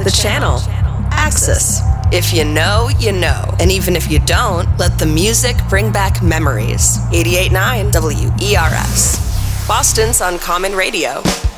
the channel. Axis. If you know, you know. And even if you don't, let the music bring back memories. 88.9 WERS. Boston's Uncommon Radio.